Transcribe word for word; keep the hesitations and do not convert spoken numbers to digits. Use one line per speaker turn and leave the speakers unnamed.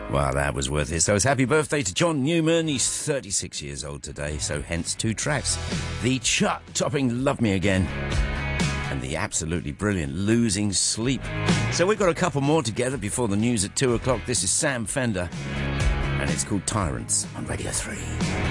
Well, that was worth it. So it's happy birthday to John Newman. He's thirty-six years old today, so hence two tracks. The chart-topping Love Me Again and the absolutely brilliant Losing Sleep. So we've got a couple more together before the news at two o'clock. This is Sam Fender, and it's called Tyrants on Radio three.